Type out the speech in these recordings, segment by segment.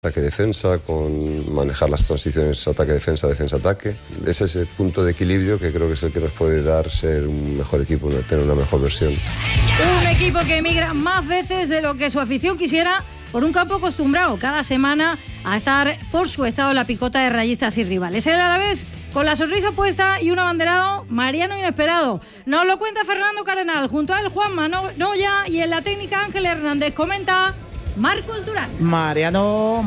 ataque-defensa, con manejar las transiciones ataque-defensa, defensa-ataque. Es ese punto de equilibrio que creo que es el que nos puede dar ser un mejor equipo, tener una mejor versión. Un equipo que emigra más veces de lo que su afición quisiera por un campo acostumbrado cada semana a estar por su estado en la picota de rayistas y rivales. El Alavés con la sonrisa puesta y un abanderado mariano inesperado. Nos lo cuenta Fernando Cardenal, junto a él Juanma Noya y en la técnica Ángel Hernández comenta Marcos Durán. Mariano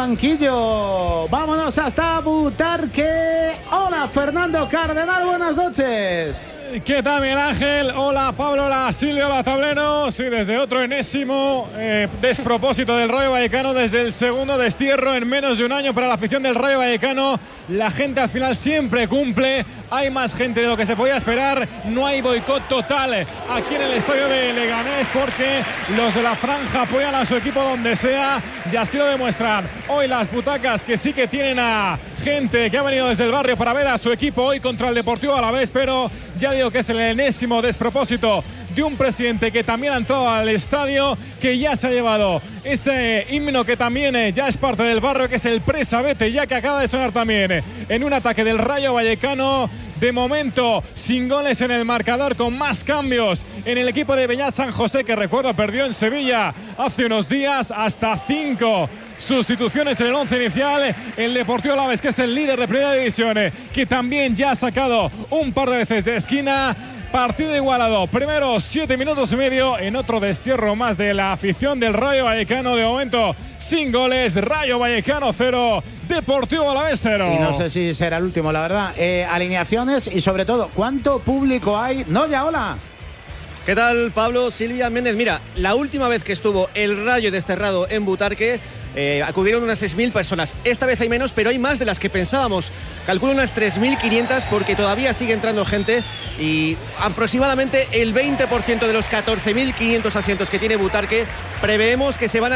Banquillo. Vámonos hasta Butarque. Hola Fernando Cardenal, buenas noches. ¿Qué tal, Miguel Ángel? Hola, Pablo, hola, Silvia, hola, tablero. Sí, desde otro enésimo despropósito del Rayo Vallecano, desde el segundo destierro en menos de un año para la afición del Rayo Vallecano. La gente al final siempre cumple. Hay más gente de lo que se podía esperar. No hay boicot total aquí en el estadio de Leganés porque los de la franja apoyan a su equipo donde sea y así lo demuestran. Hoy las butacas que sí que tienen a gente que ha venido desde el barrio para ver a su equipo hoy contra el Deportivo Alavés, pero ya digo que es el enésimo despropósito de un presidente que también ha entrado al estadio, que ya se ha llevado ese himno que también ya es parte del barrio, que es el Presa Vete, ya que acaba de sonar también en un ataque del Rayo Vallecano. De momento, sin goles en el marcador, con más cambios en el equipo de Beñat San José, que recuerdo perdió en Sevilla hace unos días, hasta 5 sustituciones en el 11 inicial. El Deportivo Alavés, que es el líder de Primera División, que también ya ha sacado un par de veces de esquina. Partido igualado, primeros 7 minutos y medio en otro destierro más de la afición del Rayo Vallecano. De momento sin goles, Rayo Vallecano 0, Deportivo Alavés 0. Y no sé si será el último, la verdad. Alineaciones y sobre todo, ¿cuánto público hay? Noya, hola. ¿Qué tal, Pablo, Silvia, Méndez? Mira, la última vez que estuvo el Rayo desterrado en Butarque, acudieron unas 6.000 personas. Esta vez hay menos, pero hay más de las que pensábamos. Calculo unas 3.500 porque todavía sigue entrando gente y aproximadamente el 20% de los 14.500 asientos que tiene Butarque preveemos que se van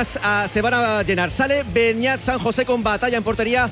a llenar. Sale Beñat San José con Batalla en portería,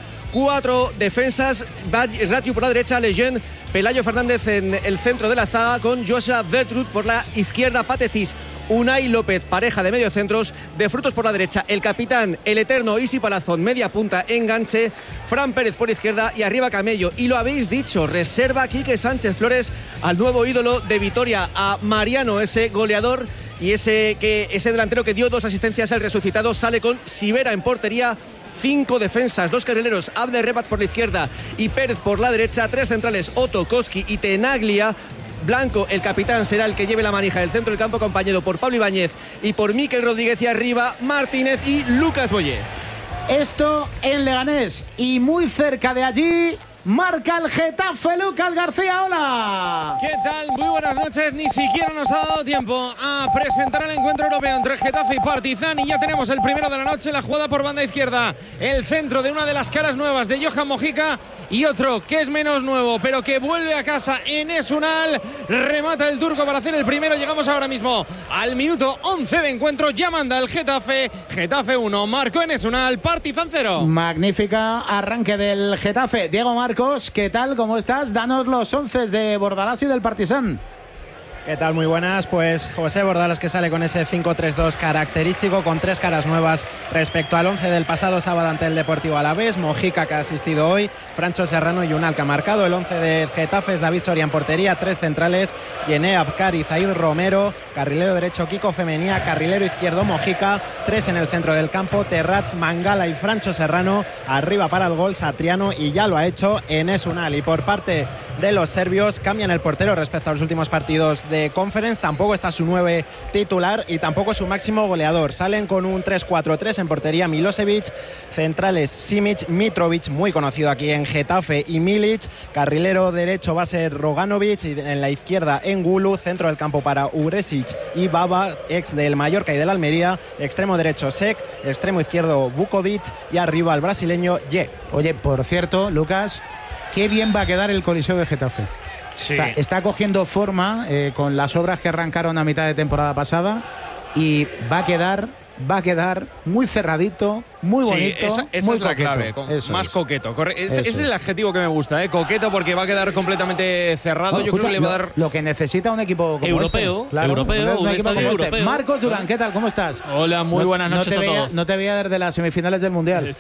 4 defensas, Ratiu por la derecha, Lejeune, Pelayo Fernández en el centro de la zaga con Joshua Vertrud por la izquierda, Patecis, Unai López, pareja de mediocentros, de Frutos por la derecha, el capitán, el eterno Isi Palazón, media punta, enganche, Fran Pérez por izquierda y arriba Camello. Y lo habéis dicho, reserva Quique Sánchez Flores al nuevo ídolo de Vitoria, a Mariano, ese goleador y ese delantero que dio 2 asistencias al resucitado. Sale con Sivera en portería, 5 defensas, 2 carrileros, Abder Rebat por la izquierda y Pérez por la derecha, 3 centrales, Otto, Koski y Tenaglia. Blanco, el capitán, será el que lleve la manija del centro del campo, acompañado por Pablo Ibáñez y por Mikel Rodríguez, y arriba Martínez y Lucas Boyé. Esto en Leganés y muy cerca de allí marca el Getafe, Lucas García, hola. ¿Qué tal? Muy buenas noches. Ni siquiera nos ha dado tiempo a presentar el encuentro europeo entre Getafe y Partizan y ya tenemos el primero de la noche, la jugada por banda izquierda, el centro de una de las caras nuevas de Johan Mojica y otro que es menos nuevo pero que vuelve a casa, Enes Unal, remata el turco para hacer el primero. Llegamos ahora mismo al minuto 11 de encuentro, ya manda el Getafe 1, marcó Enes Unal, Partizan 0. Magnífica arranque del Getafe. Diego Marcos, ¿qué tal? ¿Cómo estás? Danos los 11 de Bordalás y del Partizan. ¿Qué tal? Muy buenas. Pues José Bordalás, que sale con ese 5-3-2 característico, con 3 caras nuevas respecto al 11 del pasado sábado ante el Deportivo Alavés. Mojica, que ha asistido hoy, Francho Serrano y Unal, que ha marcado. El 11 del Getafe es David Soria en portería, 3 centrales, Yené Abkari, Zaid Romero, carrilero derecho Kiko Femenía, carrilero izquierdo Mojica, 3 en el centro del campo, Terrats, Mangala y Francho Serrano, arriba para el gol Satriano, y ya lo ha hecho Enes Unal. Y por parte de los serbios cambian el portero respecto a los últimos partidos de Conference. Tampoco está su 9 titular y tampoco su máximo goleador. Salen con un 3-4-3 en portería Milosevic, centrales Simic, Mitrovic, muy conocido aquí en Getafe, y Milic, carrilero derecho va a ser Roganovic, y en la izquierda Engulu, centro del campo para Uresic y Baba, ex del Mallorca y del Almería, extremo derecho Sek, extremo izquierdo Vukovic y arriba el brasileño Ye. Oye, por cierto, Lucas, qué bien va a quedar el Coliseo de Getafe. Sí. O sea, está cogiendo forma con las obras que arrancaron a mitad de temporada pasada y va a quedar muy cerradito, muy bonito. Esa muy es la clave, más coqueto. Ese es el adjetivo que me gusta, coqueto, porque va a quedar completamente cerrado. Yo creo que le va a dar lo que necesita un equipo como europeo, este. europeo, un equipo como europeo. Marcos Durán, ¿qué tal? ¿Cómo estás? Hola, muy buenas noches a todos. No te veía desde las semifinales del Mundial.